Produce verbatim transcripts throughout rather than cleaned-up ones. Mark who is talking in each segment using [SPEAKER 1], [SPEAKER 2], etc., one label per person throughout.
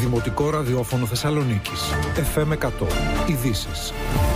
[SPEAKER 1] Δημοτικό Ραδιόφωνο Θεσσαλονίκης. εφ εμ εκατό. Ειδήσεις.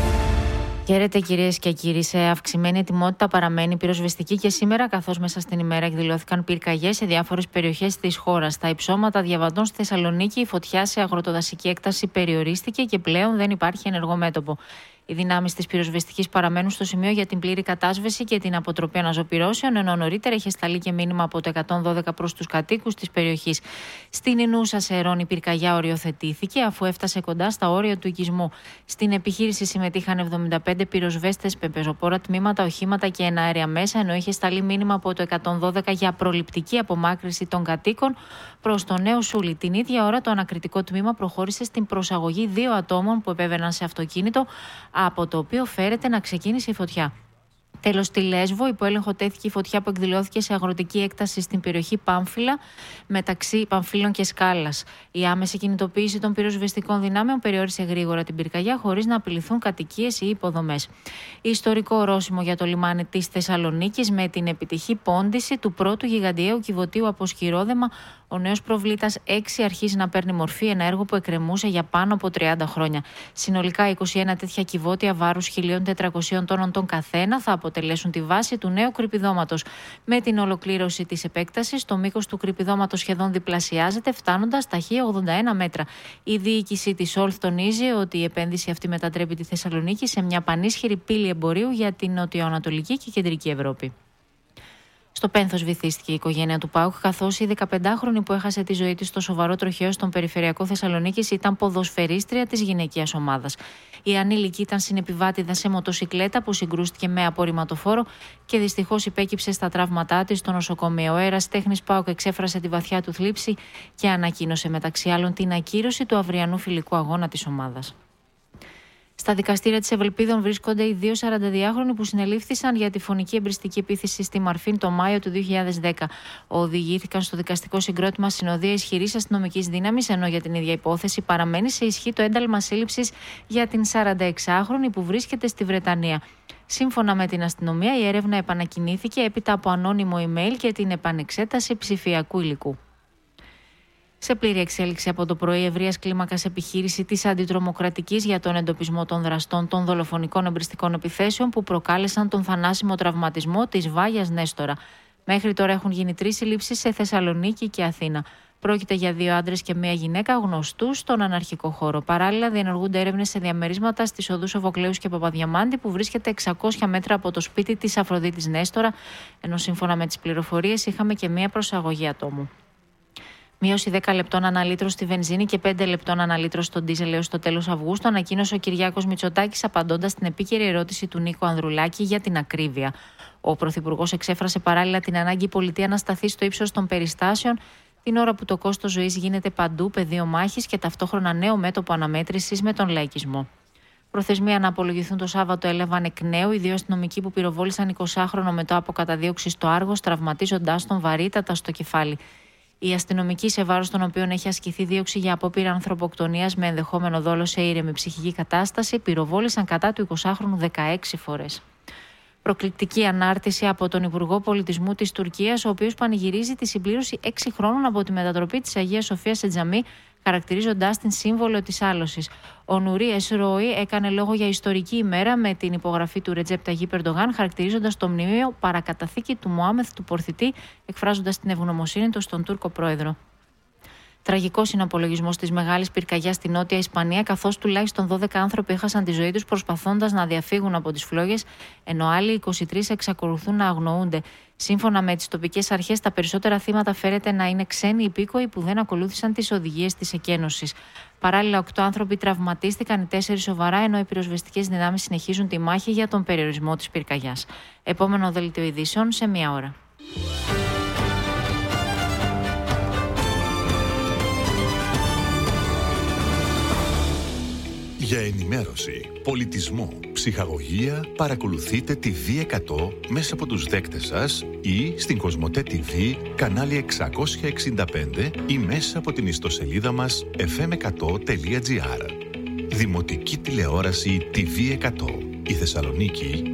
[SPEAKER 2] Χαίρετε κυρίες και κύριοι. Σε αυξημένη ετοιμότητα παραμένει η πυροσβεστική και σήμερα, καθώς μέσα στην ημέρα εκδηλώθηκαν πυρκαγιές σε διάφορες περιοχές της χώρας. Στα υψώματα Διαβαντών στη Θεσσαλονίκη, η φωτιά σε αγροτοδασική έκταση περιορίστηκε και πλέον δεν υπάρχει ενεργό μέτωπο. Οι δυνάμεις της πυροσβεστικής παραμένουν στο σημείο για την πλήρη κατάσβεση και την αποτροπή αναζωπυρώσεων, ενώ νωρίτερα είχε σταλεί και μήνυμα από το εκατόν δώδεκα προς τους κατοίκους της περιοχής. Στην Ινούσα Σερών η πυρκαγιά οριοθετήθηκε αφού έφτασε κοντά στα όρια του οικισμού. Στην επιχείρηση συμμετείχαν εβδομήντα πέντε πυροσβέστες, πεζοπόρα τμήματα, οχήματα και εναέρια μέσα, ενώ είχε σταλεί μήνυμα από το εκατόν δώδεκα για προληπτική απομάκρυνση των κατοίκων προς το Νέο Σούλι. Την ίδια ώρα το ανακριτικό τμήμα προχώρησε στην προσαγωγή δύο ατόμων που επέβαιναν σε αυτοκίνητο, από το οποίο φέρεται να ξεκίνησε η φωτιά. Τέλος, στη Λέσβο, υπό έλεγχο τέθηκε η φωτιά που εκδηλώθηκε σε αγροτική έκταση στην περιοχή Πάμφυλα, μεταξύ Παμφύλων και Σκάλας. Η άμεση κινητοποίηση των πυροσβεστικών δυνάμεων περιόρισε γρήγορα την πυρκαγιά, χωρίς να απειληθούν κατοικίες ή υποδομές. Ιστορικό ορόσημο για το λιμάνι της Θεσσαλονίκης, με την επιτυχή πόντιση του πρώτου γιγαντιαίου κυβωτίου από σκυρόδεμα. Ο νέος προβλήτας έξι αρχίζει να παίρνει μορφή, ένα έργο που εκκρεμούσε για πάνω από τριάντα χρόνια. Συνολικά, είκοσι ένα τέτοια κυβότια βάρους χίλια τετρακόσιων τόνων τον καθένα θα αποτελέσουν τη βάση του νέου κρυπηδώματος. Με την ολοκλήρωση της επέκτασης, το μήκος του κρυπηδώματος σχεδόν διπλασιάζεται, φτάνοντας στα χίλια ογδόντα ένα μέτρα. Η διοίκηση της Όλθ τονίζει ότι η επένδυση αυτή μετατρέπει τη Θεσσαλονίκη σε μια πανίσχυρη πύλη εμπορίου για την νοτιοανατολική και κεντρική Ευρώπη. Στο Πένθος βυθίστηκε η οικογένεια του ΠΑΟΚ, καθώς η δεκαπεντάχρονη που έχασε τη ζωή της στο σοβαρό τροχαίο στον περιφερειακό Θεσσαλονίκης ήταν ποδοσφαιρίστρια της γυναικείας ομάδας. Η ανήλικη ήταν συνεπιβάτηδα σε μοτοσικλέτα που συγκρούστηκε με απορριμματοφόρο και δυστυχώς υπέκυψε στα τραύματά της στο νοσοκομείο. Ο ερασιτέχνης ΠΑΟΚ εξέφρασε τη βαθιά του θλίψη και ανακοίνωσε μεταξύ άλλων την ακύρωση του αυριανού φιλικού αγώνα της ομάδας. Στα δικαστήρια της Ευελπίδων βρίσκονται οι δύο σαρανταδυάχρονοι που συνελήφθησαν για τη φωνική εμπριστική επίθεση στη Μαρφίν το Μάιο του δύο χιλιάδες δέκα. Οδηγήθηκαν στο δικαστικό συγκρότημα συνοδεία ισχυρής αστυνομικής δύναμης, ενώ για την ίδια υπόθεση παραμένει σε ισχύ το ένταλμα σύλληψης για την σαρανταεξάχρονη που βρίσκεται στη Βρετανία. Σύμφωνα με την αστυνομία, η έρευνα επανακινήθηκε έπειτα από ανώνυμο email και την επανεξέταση ψηφιακού υλικού. Σε πλήρη εξέλιξη από το πρωί, ευρείας κλίμακας επιχείρηση της αντιτρομοκρατικής για τον εντοπισμό των δραστών των δολοφονικών εμπριστικών επιθέσεων που προκάλεσαν τον θανάσιμο τραυματισμό της Βάγιας Νέστορα. Μέχρι τώρα έχουν γίνει τρεις συλλήψεις σε Θεσσαλονίκη και Αθήνα. Πρόκειται για δύο άντρες και μία γυναίκα γνωστούς στον αναρχικό χώρο. Παράλληλα, διενεργούνται έρευνες σε διαμερίσματα στις οδούς Σοφοκλέους και Παπαδιαμάντη, που βρίσκεται εξακόσια μέτρα από το σπίτι της Αφροδίτης Νέστορα, ενώ σύμφωνα με τις πληροφορίες είχαμε και μία προσαγωγή ατόμου. Μείωση δέκα λεπτών αναλύτρο στη βενζίνη και πέντε λεπτών αναλύτρο στο ντίζελ έως το τέλος Αυγούστου, ανακοίνωσε ο Κυριάκος Μητσοτάκης απαντώντας στην επίκαιρη ερώτηση του Νίκο Ανδρουλάκη για την ακρίβεια. Ο Πρωθυπουργός εξέφρασε παράλληλα την ανάγκη η πολιτεία να σταθεί στο ύψος των περιστάσεων, την ώρα που το κόστος ζωής γίνεται παντού πεδίο μάχης και ταυτόχρονα νέο μέτωπο αναμέτρησης με τον λαϊκισμό. Προθεσμία να απολογηθούν το Σάββατο έλαβαν εκ νέου οι δύο αστυνομικοί που πυροβόλησαν εικοσάχρονο μετά από καταδίωξη στο Άργος, τραυματίζοντάς τον βαρύτατα στο κεφάλι. Οι αστυνομικοί, σε βάρος των οποίων έχει ασκηθεί δίωξη για απόπειρα ανθρωποκτονίας με ενδεχόμενο δόλο σε ήρεμη ψυχική κατάσταση, πυροβόλησαν κατά του εικοσάχρονου δεκαέξι φορές. Προκλητική ανάρτηση από τον Υπουργό Πολιτισμού της Τουρκίας, ο οποίος πανηγυρίζει τη συμπλήρωση έξι χρόνων από τη μετατροπή της Αγίας Σοφίας σε τζαμί, χαρακτηρίζοντάς την σύμβολο της άλωσης. Ο Νουρί Εσρόι έκανε λόγο για ιστορική ημέρα με την υπογραφή του Ρετζέπ Ταγίπ Ερντογάν, χαρακτηρίζοντας το μνημείο παρακαταθήκη του Μωάμεθ του Πορθητή, εκφράζοντας την ευγνωμοσύνη του στον Τούρκο πρόεδρο. Τραγικός είναι ο απολογισμός της μεγάλης πυρκαγιάς στη Νότια Ισπανία, καθώς τουλάχιστον δώδεκα άνθρωποι έχασαν τη ζωή τους προσπαθώντας να διαφύγουν από τις φλόγες, ενώ άλλοι είκοσι τρεις εξακολουθούν να αγνοούνται. Σύμφωνα με τις τοπικές αρχές, τα περισσότερα θύματα φέρεται να είναι ξένοι υπήκοοι που δεν ακολούθησαν τις οδηγίες της εκένωσης. Παράλληλα, οκτώ άνθρωποι τραυματίστηκαν, οι τέσσερις σοβαρά, ενώ οι πυροσβεστικές δυνάμεις συνεχίζουν τη μάχη για τον περιορισμό της πυρκαγιάς. Επόμενο δελτίο ειδήσεων σε μία ώρα.
[SPEAKER 3] Για ενημέρωση, πολιτισμό, ψυχαγωγία, παρακολουθείτε τη βι εκατό μέσα από τους δέκτες σας ή στην Κοσμοτέ τι βι, κανάλι εξακόσια εξήντα πέντε ή μέσα από την ιστοσελίδα μας εφ εμ εκατό τελεία τζι άρ. Δημοτική τηλεόραση τι βι εκατό. Η Θεσσαλονίκη